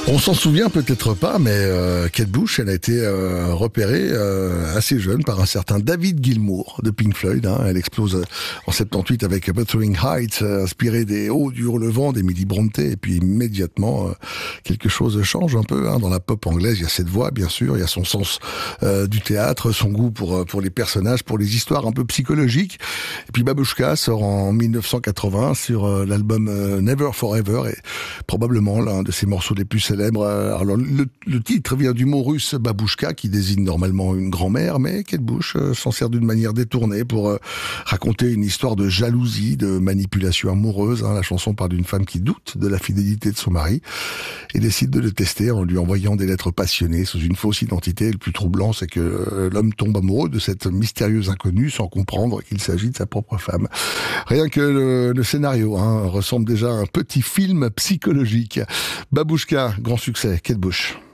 On s'en souvient peut-être pas, mais Kate Bush, elle a été repérée assez jeune par un certain David Gilmour de Pink Floyd. Elle explose en 78 avec Wuthering Heights, inspiré des Hauts du Haut-le-Vent d'Emily Brontë, et puis immédiatement quelque chose change un peu. Dans la pop anglaise, il y a cette voix, bien sûr, il y a son sens du théâtre, son goût pour les personnages, pour les histoires un peu psychologiques. Et puis Babushka sort en 1980 sur l'album Never Forever, et probablement l'un de ses morceaux les plus célèbres. Alors, le titre vient du mot russe babushka, qui désigne normalement une grand-mère, mais Kate Bush s'en sert d'une manière détournée pour raconter une histoire de jalousie, de manipulation amoureuse. La chanson parle d'une femme qui doute de la fidélité de son mari et décide de le tester en lui envoyant des lettres passionnées sous une fausse identité. Et le plus troublant, c'est que l'homme tombe amoureux de cette mystérieuse inconnue sans comprendre qu'il s'agit de sa propre femme. Rien que le scénario ressemble déjà à un petit film psychologique. Babushka, grand succès, Kate Bush.